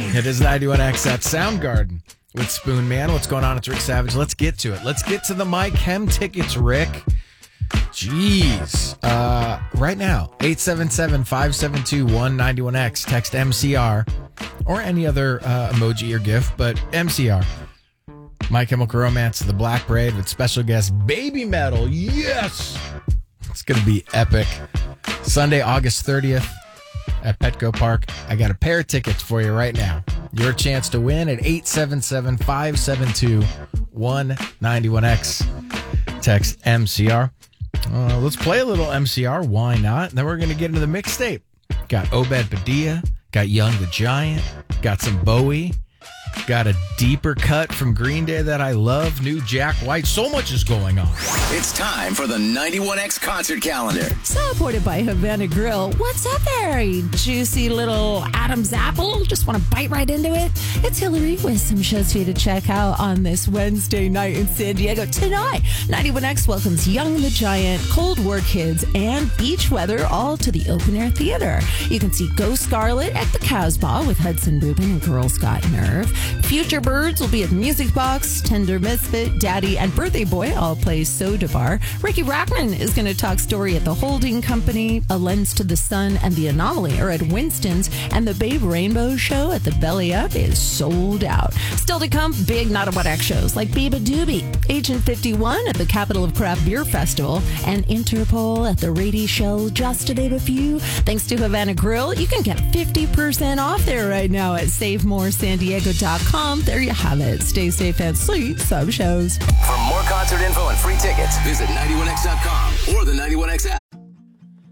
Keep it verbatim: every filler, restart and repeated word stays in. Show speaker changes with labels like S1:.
S1: It is ninety-one X at Soundgarden with Spoon Man. What's going on? It's Rick Savage. Let's get to it. Let's get to the Mike Hem tickets, Rick. Jeez. Uh, right now, eight seven seven, five seven two, one nine one X. Text M C R or any other uh, emoji or GIF, but M C R. My Chemical Romance, The Black Parade with special guest Baby Metal. Yes! It's going to be epic. Sunday, August thirtieth at Petco Park. I got a pair of tickets for you right now. Your chance to win at eight seven seven, five seven two, one nine one X. Text M C R. Uh, let's play a little M C R. Why not? And then we're going to get into the mixtape. Got Obed Padilla. Got Young the Giant. Got some Bowie. Got a deeper cut from Green Day that I love. New Jack White. So much is going on.
S2: It's time for the ninety-one X concert calendar.
S3: Supported by Havana Grill. What's up there, you juicy little Adam's apple? Just want to bite right into it? It's Hillary with some shows for you to check out on this Wednesday night in San Diego. Tonight, ninety-one X welcomes Young the Giant, Cold War Kids, and Beach Weather all to the Open Air Theater. You can see Go Scarlet at the Casbah with Hudson Rubin and Girls Got Nerve. Future Birds will be at Music Box. Tender Misfit, Daddy, and Birthday Boy all play Soda Bar. Ricky Rackman is going to talk story at the Holding Company. A Lens to the Sun and The Anomaly are at Winston's. And the Babe Rainbow Show at the Belly Up is sold out. Still to come, big ninety-one X shows like Biba Doobie, Agent fifty-one at the Capital of Craft Beer Festival, and Interpol at the Rady Show, just to name a few. Thanks to Havana Grill, you can get fifty percent off there right now at save more san diego dot com. There you have it. Stay safe and see some shows.
S2: For more concert info and free tickets, visit ninety-one X dot com or the ninety-one X app.